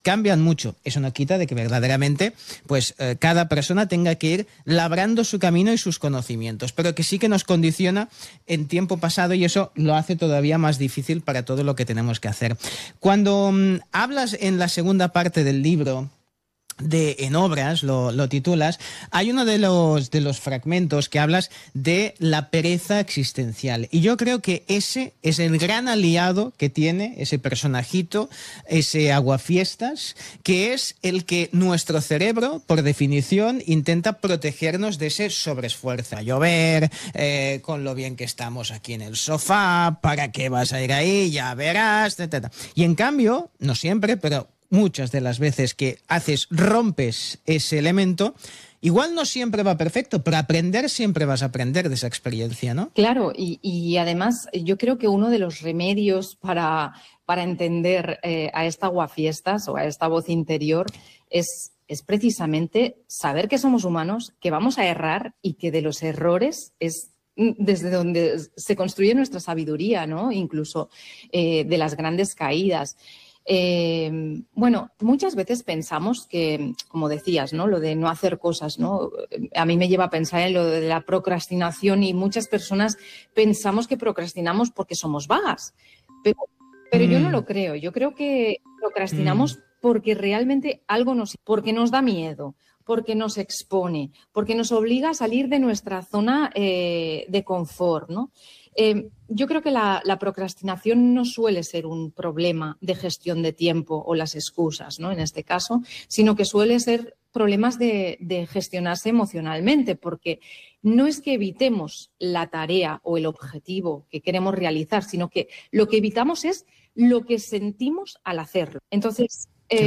cambian mucho. Eso no quita de que verdaderamente pues cada persona tenga que ir labrando su camino y sus conocimientos, pero que sí que nos condiciona en tiempo pasado y eso lo hace todavía más difícil para todo lo que tenemos que hacer. Cuando hablas en la segunda parte del libro en obras, lo titulas, hay uno de los fragmentos que hablas de la pereza existencial. Y yo creo que ese es el gran aliado que tiene ese personajito, ese aguafiestas, que es el que nuestro cerebro, por definición, intenta protegernos de ese sobreesfuerzo. A llover, con lo bien que estamos aquí en el sofá, ¿para qué vas a ir ahí? Ya verás, etc. Y en cambio, no siempre, pero muchas de las veces que rompes ese elemento, igual no siempre va perfecto, pero aprender siempre vas a aprender de esa experiencia, ¿no? Claro, y además yo creo que uno de los remedios para entender a esta aguafiestas o a esta voz interior es precisamente saber que somos humanos, que vamos a errar y que de los errores es desde donde se construye nuestra sabiduría, ¿no? Incluso de las grandes caídas. Bueno, muchas veces pensamos que, como decías, ¿no? Lo de no hacer cosas, ¿no? A mí me lleva a pensar en lo de la procrastinación y muchas personas pensamos que procrastinamos porque somos vagas, pero yo no lo creo. Yo creo que procrastinamos porque realmente porque nos da miedo, porque nos expone, porque nos obliga a salir de nuestra zona de confort, ¿no? Yo creo que la procrastinación no suele ser un problema de gestión de tiempo o las excusas, ¿no? En este caso, sino que suele ser problemas de gestionarse emocionalmente, porque no es que evitemos la tarea o el objetivo que queremos realizar, sino que lo que evitamos es lo que sentimos al hacerlo. Entonces,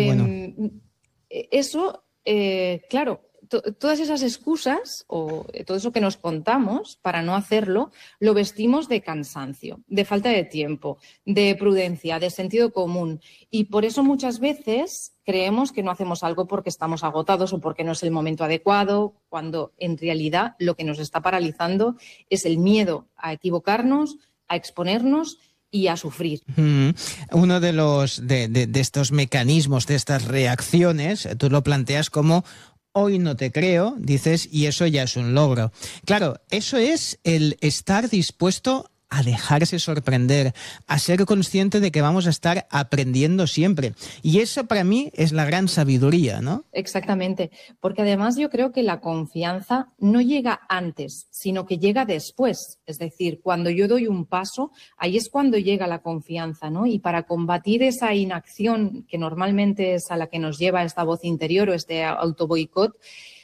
eso, claro, todas esas excusas o todo eso que nos contamos para no hacerlo, lo vestimos de cansancio, de falta de tiempo, de prudencia, de sentido común. Y por eso muchas veces creemos que no hacemos algo porque estamos agotados o porque no es el momento adecuado, cuando en realidad lo que nos está paralizando es el miedo a equivocarnos, a exponernos y a sufrir. Uno de estos mecanismos, de estas reacciones, tú lo planteas como hoy no te creo, dices, y eso ya es un logro. Claro, eso es el estar dispuesto a dejarse sorprender, a ser consciente de que vamos a estar aprendiendo siempre. Y eso para mí es la gran sabiduría, ¿no? Exactamente, porque además yo creo que la confianza no llega antes, sino que llega después. Es decir, cuando yo doy un paso, ahí es cuando llega la confianza, ¿no? Y para combatir esa inacción que normalmente es a la que nos lleva esta voz interior o este autoboicot,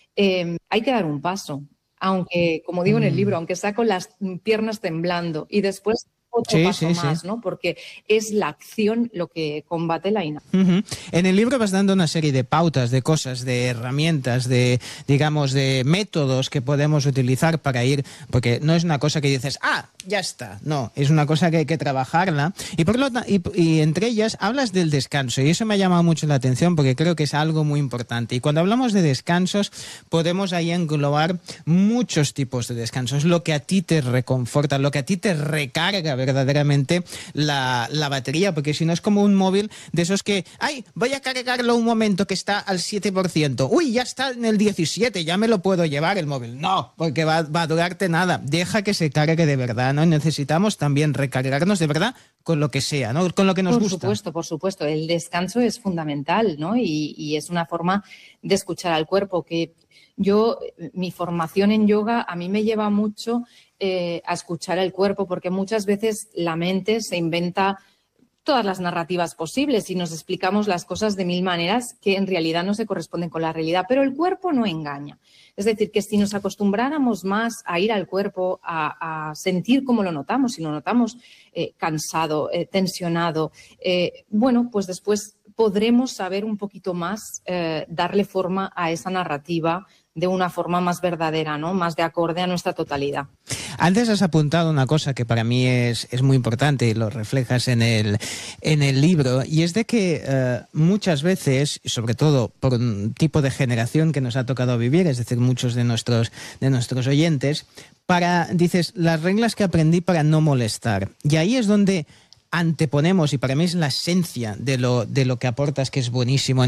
hay que dar un paso. Aunque, como digo en el libro, aunque sea con las piernas temblando y después otro paso más, ¿no? Porque es la acción lo que combate la inacción. En el libro vas dando una serie de pautas, de cosas, de herramientas, de, digamos, de métodos que podemos utilizar para ir, porque no es una cosa que dices, ya está, no, es una cosa que hay que trabajarla. Y entre ellas hablas del descanso, y eso me ha llamado mucho la atención porque creo que es algo muy importante. Y cuando hablamos de descansos, podemos ahí englobar muchos tipos de descansos, lo que a ti te reconforta, lo que a ti te recarga verdaderamente la batería, porque si no es como un móvil de esos que, voy a cargarlo un momento que está al 7%, uy, ya está en el 17%, ya me lo puedo llevar el móvil. No, porque va a durarte nada, deja que se cargue de verdad, ¿no? Necesitamos también recargarnos de verdad con lo que sea, ¿no? Con lo que nos gusta. Por supuesto, el descanso es fundamental, ¿no? Y es una forma de escuchar al cuerpo que mi formación en yoga a mí me lleva mucho a escuchar el cuerpo, porque muchas veces la mente se inventa todas las narrativas posibles y nos explicamos las cosas de mil maneras que en realidad no se corresponden con la realidad, pero el cuerpo no engaña. Es decir, que si nos acostumbráramos más a ir al cuerpo, a sentir cómo lo notamos, si lo notamos cansado, tensionado, pues después podremos saber un poquito más, darle forma a esa narrativa de una forma más verdadera, ¿no? Más de acorde a nuestra totalidad. Antes has apuntado una cosa que para mí es muy importante y lo reflejas en el libro, y es de que muchas veces, sobre todo por un tipo de generación que nos ha tocado vivir, es decir, muchos de nuestros oyentes, dices, las reglas que aprendí para no molestar. Y ahí es donde anteponemos, y para mí es la esencia de lo que aportas, que es buenísimo